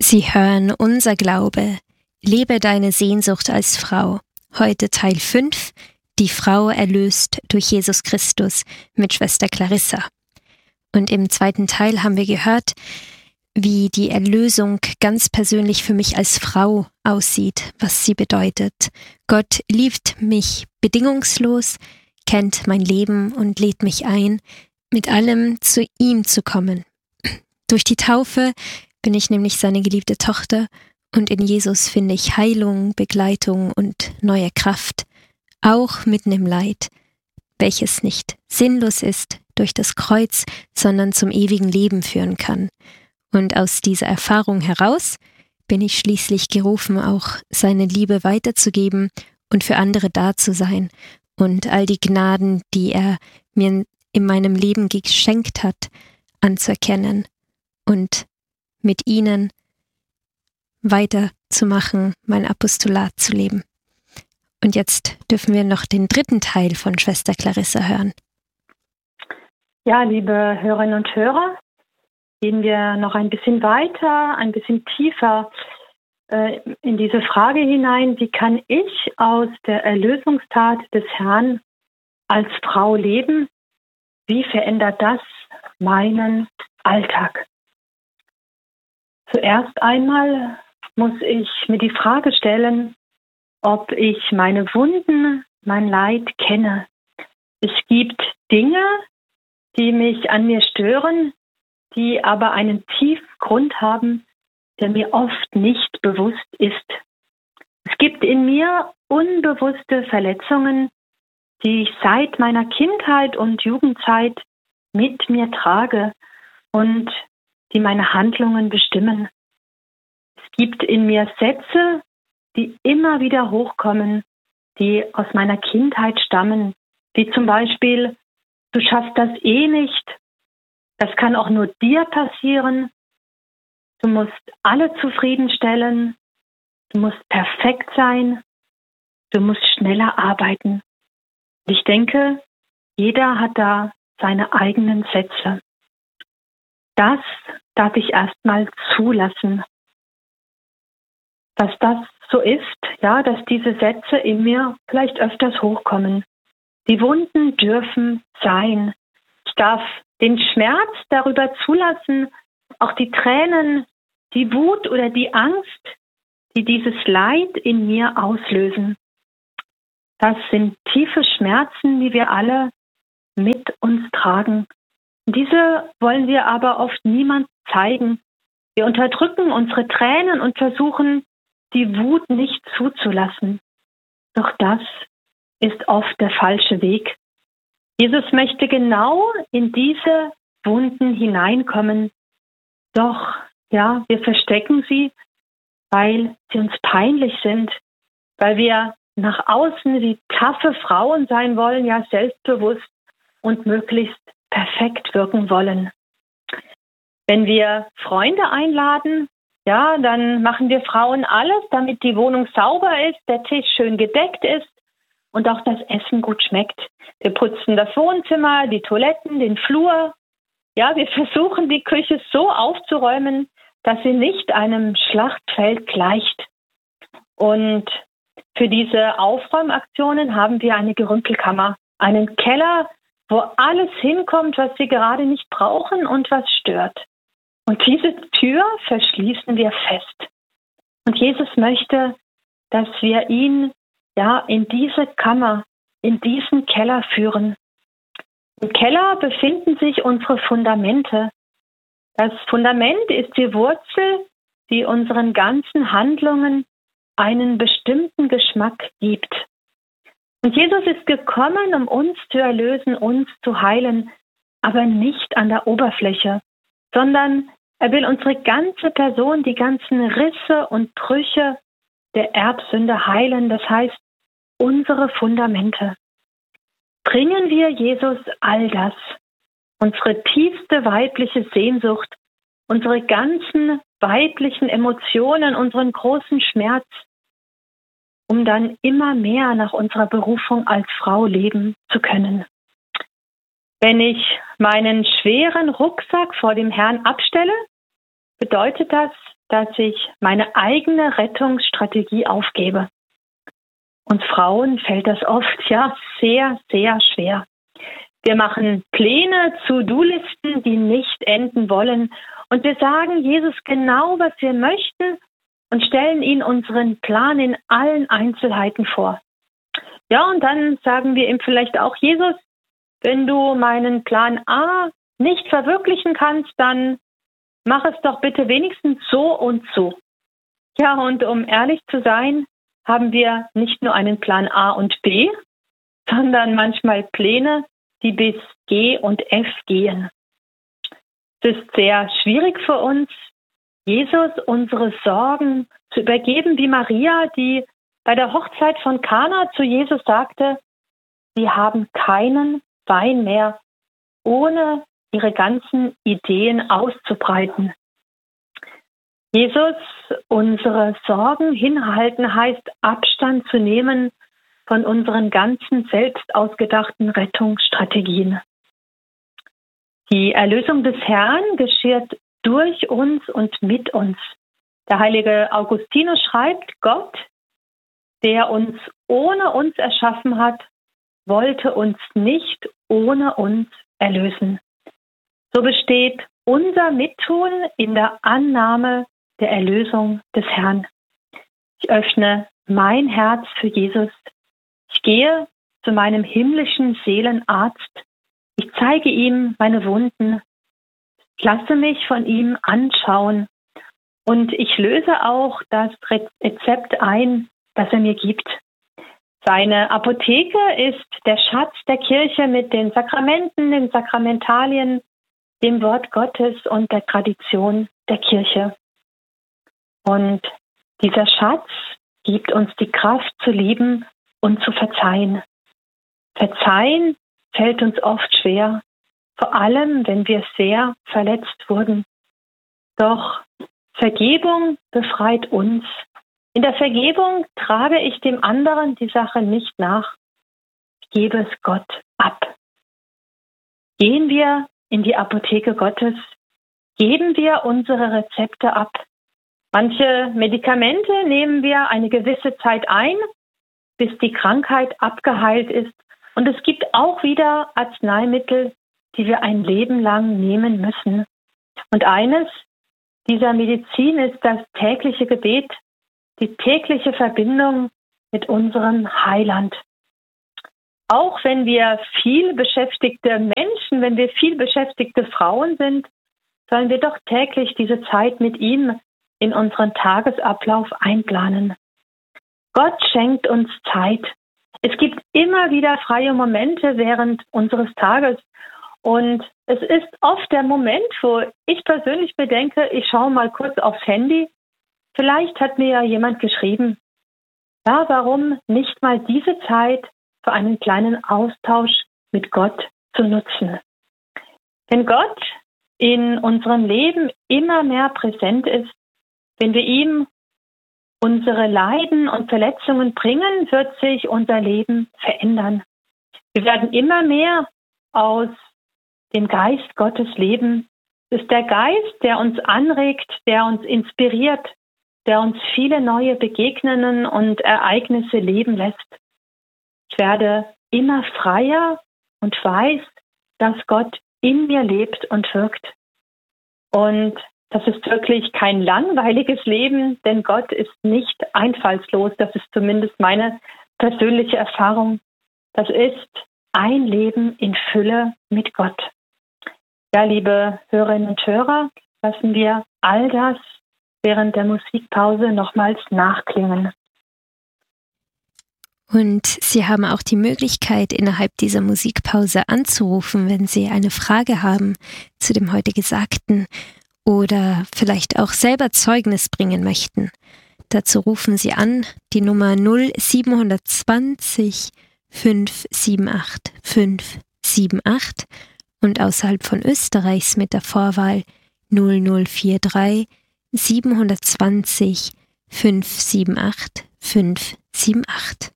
Sie hören Unser Glaube, lebe deine Sehnsucht als Frau. Heute Teil 5, die Frau erlöst durch Jesus Christus mit Schwester Clarissa. Und im zweiten Teil haben wir gehört, wie die Erlösung ganz persönlich für mich als Frau aussieht, was sie bedeutet. Gott liebt mich bedingungslos, kennt mein Leben und lädt mich ein, mit allem zu ihm zu kommen. Durch die Taufe bin ich nämlich seine geliebte Tochter und in Jesus finde ich Heilung, Begleitung und neue Kraft, auch mitten im Leid, welches nicht sinnlos ist durch das Kreuz, sondern zum ewigen Leben führen kann. Und aus dieser Erfahrung heraus bin ich schließlich gerufen, auch seine Liebe weiterzugeben und für andere da zu sein und all die Gnaden, die er mir in meinem Leben geschenkt hat, anzuerkennen und mit ihnen weiterzumachen, mein Apostolat zu leben. Und jetzt dürfen wir noch den dritten Teil von Schwester Clarissa hören. Ja, liebe Hörerinnen und Hörer, gehen wir noch ein bisschen weiter, ein bisschen tiefer in diese Frage hinein, wie kann ich aus der Erlösungstat des Herrn als Frau leben? Wie verändert das meinen Alltag? Zuerst einmal muss ich mir die Frage stellen, ob ich meine Wunden, mein Leid kenne. Es gibt Dinge, die mich an mir stören, die aber einen tiefen Grund haben, der mir oft nicht bewusst ist. Es gibt in mir unbewusste Verletzungen, die ich seit meiner Kindheit und Jugendzeit mit mir trage und die meine Handlungen bestimmen. Es gibt in mir Sätze, die immer wieder hochkommen, die aus meiner Kindheit stammen, wie zum Beispiel: Du schaffst das eh nicht, das kann auch nur dir passieren, du musst alle zufriedenstellen, du musst perfekt sein, du musst schneller arbeiten. Ich denke, jeder hat da seine eigenen Sätze. Das darf ich erstmal zulassen, dass das so ist, ja, dass diese Sätze in mir vielleicht öfters hochkommen. Die Wunden dürfen sein. Ich darf den Schmerz darüber zulassen, auch die Tränen, die Wut oder die Angst, die dieses Leid in mir auslösen. Das sind tiefe Schmerzen, die wir alle mit uns tragen. Diese wollen wir aber oft niemand zeigen. Wir unterdrücken unsere Tränen und versuchen, die Wut nicht zuzulassen. Doch das ist oft der falsche Weg. Jesus möchte genau in diese Wunden hineinkommen. Doch, ja, wir verstecken sie, weil sie uns peinlich sind, weil wir nach außen wie taffe Frauen sein wollen, ja selbstbewusst und möglichst perfekt wirken wollen. Wenn wir Freunde einladen, ja, dann machen wir Frauen alles, damit die Wohnung sauber ist, der Tisch schön gedeckt ist und auch das Essen gut schmeckt. Wir putzen das Wohnzimmer, die Toiletten, den Flur. Ja, wir versuchen, die Küche so aufzuräumen, dass sie nicht einem Schlachtfeld gleicht. Und für diese Aufräumaktionen haben wir eine Gerümpelkammer, einen Keller, wo alles hinkommt, was wir gerade nicht brauchen und was stört. Und diese Tür verschließen wir fest. Und Jesus möchte, dass wir ihn ja in diese Kammer, in diesen Keller führen. Im Keller befinden sich unsere Fundamente. Das Fundament ist die Wurzel, die unseren ganzen Handlungen einen bestimmten Geschmack gibt. Und Jesus ist gekommen, um uns zu erlösen, uns zu heilen, aber nicht an der Oberfläche, sondern er will unsere ganze Person, die ganzen Risse und Brüche der Erbsünde heilen, das heißt unsere Fundamente. Bringen wir Jesus all das, unsere tiefste weibliche Sehnsucht, unsere ganzen weiblichen Emotionen, unseren großen Schmerz, um dann immer mehr nach unserer Berufung als Frau leben zu können. Wenn ich meinen schweren Rucksack vor dem Herrn abstelle, bedeutet das, dass ich meine eigene Rettungsstrategie aufgebe. Uns Frauen fällt das oft sehr, sehr schwer. Wir machen Pläne, To-Do-Listen, die nicht enden wollen. Und wir sagen Jesus genau, was wir möchten und stellen ihn unseren Plan in allen Einzelheiten vor. Ja, und dann sagen wir ihm vielleicht auch, Jesus, wenn du meinen Plan A nicht verwirklichen kannst, dann mach es doch bitte wenigstens so und so. Ja, und um ehrlich zu sein, haben wir nicht nur einen Plan A und B, sondern manchmal Pläne, die bis G und F gehen. Es ist sehr schwierig für uns, Jesus unsere Sorgen zu übergeben, wie Maria, die bei der Hochzeit von Kana zu Jesus sagte, sie haben keinen Wein mehr, ohne ihre ganzen Ideen auszubreiten. Jesus, unsere Sorgen hinhalten, heißt Abstand zu nehmen von unseren ganzen selbst ausgedachten Rettungsstrategien. Die Erlösung des Herrn geschieht durch uns und mit uns. Der heilige Augustinus schreibt, Gott, der uns ohne uns erschaffen hat, wollte uns nicht ohne uns erlösen. So besteht unser Mittun in der Annahme der Erlösung des Herrn. Ich öffne mein Herz für Jesus. Ich gehe zu meinem himmlischen Seelenarzt. Ich zeige ihm meine Wunden. Ich lasse mich von ihm anschauen. Und ich löse auch das Rezept ein, das er mir gibt. Seine Apotheke ist der Schatz der Kirche mit den Sakramenten, den Sakramentalien, dem Wort Gottes und der Tradition der Kirche. Und dieser Schatz gibt uns die Kraft zu lieben und zu verzeihen. Verzeihen fällt uns oft schwer, vor allem wenn wir sehr verletzt wurden. Doch Vergebung befreit uns. In der Vergebung trage ich dem anderen die Sache nicht nach. Ich gebe es Gott ab. Gehen wir in die Apotheke Gottes, geben wir unsere Rezepte ab. Manche Medikamente nehmen wir eine gewisse Zeit ein, bis die Krankheit abgeheilt ist. Und es gibt auch wieder Arzneimittel, die wir ein Leben lang nehmen müssen. Und eines dieser Medizin ist das tägliche Gebet, die tägliche Verbindung mit unserem Heiland. Auch wenn wir viel beschäftigte Menschen, wenn wir viel beschäftigte Frauen sind, sollen wir doch täglich diese Zeit mit ihm in unseren Tagesablauf einplanen. Gott schenkt uns Zeit. Es gibt immer wieder freie Momente während unseres Tages. Und es ist oft der Moment, wo ich persönlich bedenke, ich schaue mal kurz aufs Handy. Vielleicht hat mir ja jemand geschrieben, ja, warum nicht mal diese Zeit für einen kleinen Austausch mit Gott zu nutzen? Wenn Gott in unserem Leben immer mehr präsent ist, wenn wir ihm unsere Leiden und Verletzungen bringen, wird sich unser Leben verändern. Wir werden immer mehr aus dem Geist Gottes leben. Es ist der Geist, der uns anregt, der uns inspiriert, der uns viele neue Begegnungen und Ereignisse leben lässt. Ich werde immer freier und weiß, dass Gott in mir lebt und wirkt. Und das ist wirklich kein langweiliges Leben, denn Gott ist nicht einfallslos. Das ist zumindest meine persönliche Erfahrung. Das ist ein Leben in Fülle mit Gott. Ja, liebe Hörerinnen und Hörer, lassen wir all das während der Musikpause nochmals nachklingen. Und Sie haben auch die Möglichkeit, innerhalb dieser Musikpause anzurufen, wenn Sie eine Frage haben zu dem heute Gesagten oder vielleicht auch selber Zeugnis bringen möchten. Dazu rufen Sie an die Nummer 0720 578 578 und außerhalb von Österreichs mit der Vorwahl 0043 720 578 578.